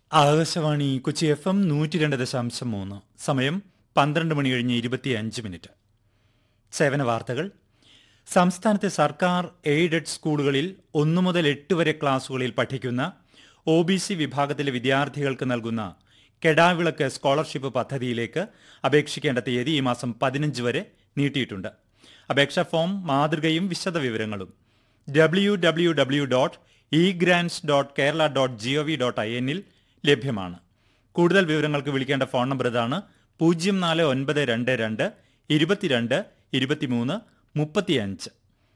Akashvani Kochi FM 102.3. സമയം 12 മണി കഴിഞ്ഞ് 25 സേവന വാർത്തകൾ. സംസ്ഥാനത്തെ സർക്കാർ എയ്ഡഡ് സ്കൂളുകളിൽ 1 മുതൽ 8 വരെ ക്ലാസുകളിൽ പഠിക്കുന്ന OBC വിഭാഗത്തിലെ വിദ്യാർത്ഥികൾക്ക് നൽകുന്ന കെടാവിളക്ക് സ്കോളർഷിപ്പ് പദ്ധതിയിലേക്ക് അപേക്ഷിക്കേണ്ട തീയതി ഈ മാസം 15 വരെ നീട്ടിയിട്ടുണ്ട്. അപേക്ഷാ ഫോം, മാതൃകയും വിശദവിവരങ്ങളും www.egrants.kerala.gov.in ലഭ്യമാണ്. കൂടുതൽ വിവരങ്ങൾക്ക് വിളിക്കേണ്ട ഫോൺ നമ്പർ ഇതാണ്: 04922 22 23 35.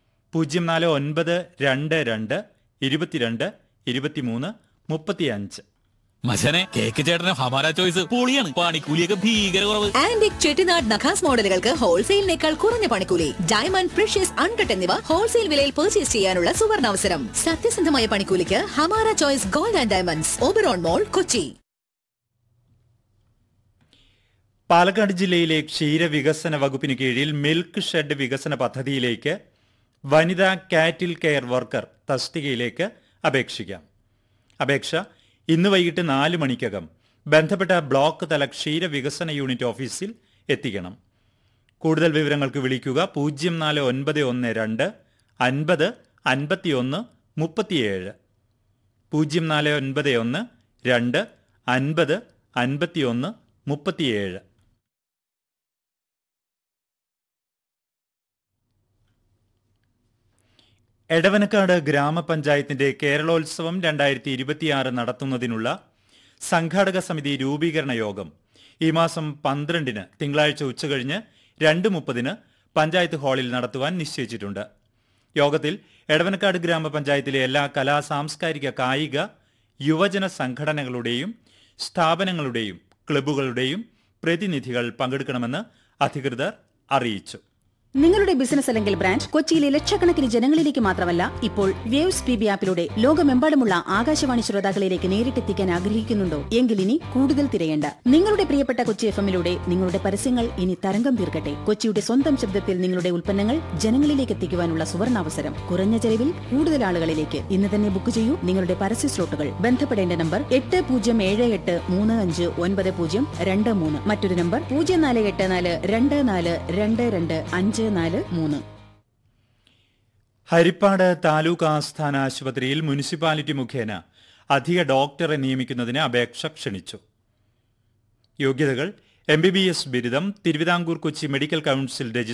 04922 22 23 35. മച്ചനെ, കേക്ക് ചേട്ടന് ഹമാര ചോയ്സ് പൊളിയാണ്. പണിക്കൂലിയൊക്കെ ഭീകര കുറവ്. ആന്റിക് ചെട്ടിനാട് നഖാസ് മോഡലുകൾക്ക് ഹോൾസെയിലിനേക്കാൾ കുറഞ്ഞ പണിക്കൂലി. ഡയമണ്ട്, പ്രഷ്യസ്, അൺകട്ട് എന്നിവ ഹോൾസെയിൽ വിലയിൽ പർച്ചേസ് ചെയ്യാനുള്ള സുവർണാവസരം. സത്യസന്ധമായ പണിക്കൂലിക്ക് Hamara choice gold and diamonds, Oberon മോൾ, കൊച്ചി. പാലക്കാട് ജില്ലയിലെ ക്ഷീരവികസന വകുപ്പിന് കീഴിൽ മിൽക്ക് ഷെഡ് വികസന പദ്ധതിയിലേക്ക് വനിതാ കാറ്റിൽ കെയർ വർക്കർ തസ്തികയിലേക്ക് അപേക്ഷിക്കാം. അപേക്ഷ ഇന്ന് വൈകിട്ട് 4 മണിക്കകം ബന്ധപ്പെട്ട ബ്ലോക്ക് തല ക്ഷീരവികസന യൂണിറ്റ് ഓഫീസിൽ എത്തിക്കണം. കൂടുതൽ വിവരങ്ങൾക്ക് വിളിക്കുക 04912 50 51 37. 04912 50 51 37. എടവനക്കാട് ഗ്രാമപഞ്ചായത്തിന്റെ കേരളോത്സവം 2026 നടത്തുന്നതിനുള്ള സംഘാടക സമിതി രൂപീകരണ യോഗം ഈ മാസം 12 തിങ്കളാഴ്ച ഉച്ചകഴിഞ്ഞ് 2:30 പഞ്ചായത്ത് ഹാളിൽ നടത്തുവാൻ നിശ്ചയിച്ചിട്ടുണ്ട്. യോഗത്തിൽ എടവനക്കാട് ഗ്രാമപഞ്ചായത്തിലെ എല്ലാ കലാ, സാംസ്കാരിക, കായിക, യുവജന സംഘടനകളുടെയും സ്ഥാപനങ്ങളുടെയും ക്ലബ്ബുകളുടെയും പ്രതിനിധികൾ പങ്കെടുക്കണമെന്ന് അധികൃതർ അറിയിച്ചു. നിങ്ങളുടെ ബിസിനസ് അല്ലെങ്കിൽ ബ്രാൻഡ് കൊച്ചിയിലെ ലക്ഷക്കണക്കിന് ജനങ്ങളിലേക്ക് മാത്രമല്ല, ഇപ്പോൾ വേവ്സ് PB ആപ്പിലൂടെ ലോകമെമ്പാടുമുള്ള ആകാശവാണി ശ്രോതാക്കളിലേക്ക് നേരിട്ടെത്തിക്കാൻ ആഗ്രഹിക്കുന്നുണ്ടോ? എങ്കിൽ ഇനി കൂടുതൽ തിരയേണ്ട. നിങ്ങളുടെ പ്രിയപ്പെട്ട കൊച്ചി FM-ലൂടെ നിങ്ങളുടെ പരസ്യങ്ങൾ ഇനി തരംഗം തീർക്കട്ടെ. കൊച്ചിയുടെ സ്വന്തം ശബ്ദത്തിൽ നിങ്ങളുടെ ഉൽപ്പന്നങ്ങൾ ജനങ്ങളിലേക്ക് എത്തിക്കുവാനുള്ള സുവർണാവസരം. കുറഞ്ഞ ചെലവിൽ കൂടുതൽ ആളുകളിലേക്ക്. ഇന്ന് തന്നെ ബുക്ക് ചെയ്യൂ നിങ്ങളുടെ പരസ്യ സ്ലോട്ടുകൾ. ബന്ധപ്പെടേണ്ട നമ്പർ 8078359023. മറ്റൊരു നമ്പർ 0484242253. ഹരിപ്പാട് താലൂക്ക് ആസ്ഥാന ആശുപത്രിയിൽ മുനിസിപ്പാലിറ്റി മുഖേന അധിക ഡോക്ടറെ നിയമിക്കുന്നതിന് അപേക്ഷ ക്ഷണിച്ചു. യോഗ്യതകൾ: MBBS ബിരുദം, തിരുവിതാംകൂർ കൊച്ചി മെഡിക്കൽ കൌൺസിൽ